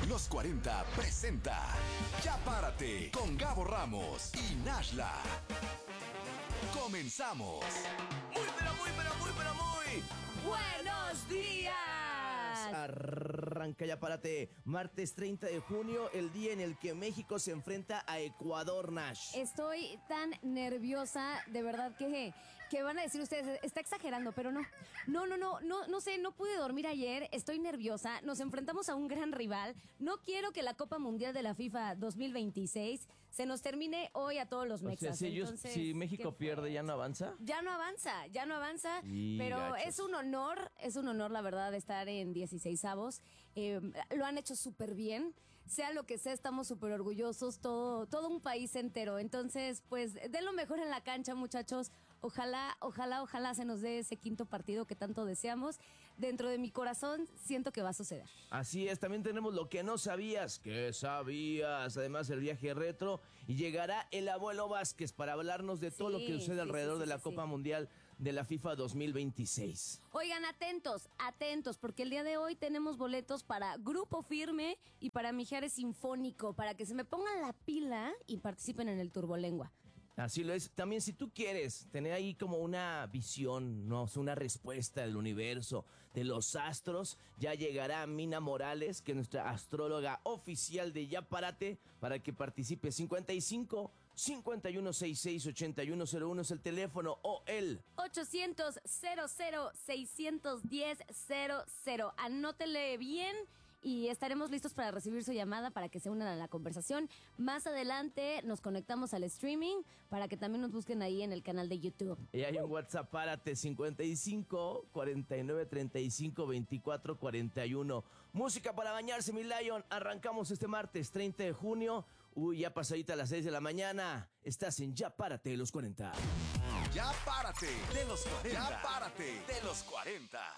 Los 40 presenta Ya Párate con Gabo Ramos y Nashla. Comenzamos. Muy ¡buenos días! Arranca Ya Párate, martes 30 de junio, el día en el que México se enfrenta a Ecuador, Nash. Estoy tan nerviosa, de verdad que van a decir ustedes, está exagerando, pero no sé, no pude dormir ayer, estoy nerviosa, nos enfrentamos a un gran rival, no quiero que la Copa Mundial de la FIFA 2026 se nos termine hoy a todos los mexas. O sea, si México pierde, ¿ya no avanza? Ya no avanza, Y pero gachos. es un honor la verdad estar en 16avos. Lo han hecho súper bien, sea lo que sea, estamos súper orgullosos, todo un país entero. Entonces, pues, den lo mejor en la cancha, muchachos. Ojalá se nos dé ese quinto partido que tanto deseamos. Dentro de mi corazón siento que va a suceder. Así es, también tenemos lo que no sabías, que sabías, además el viaje retro, y llegará el abuelo Vázquez para hablarnos de todo lo que sucede alrededor de la Copa Mundial de la FIFA 2026. Oigan, atentos, porque el día de hoy tenemos boletos para Grupo Firme y para Mijares Sinfónico, para que se me pongan la pila y participen en el Turbolengua. Así lo es. También si tú quieres tener ahí como una visión, ¿no? Una respuesta del universo, de los astros, ya llegará Mina Morales, que es nuestra astróloga oficial de Ya Párate, para que participe. 55 5166 8101 es el teléfono, o el 800 00 610 00. Anótele bien y estaremos listos para recibir su llamada para que se unan a la conversación. Más adelante nos conectamos al streaming para que también nos busquen ahí en el canal de YouTube. Y hay un WhatsApp, Párate, 55 49 35 24 41. Música para bañarse, mi Lion. Arrancamos este martes 30 de junio. Ya pasadita a las 6 de la mañana. Estás en Ya Párate de los 40. Ya Párate de los 40. Ya Párate de los 40.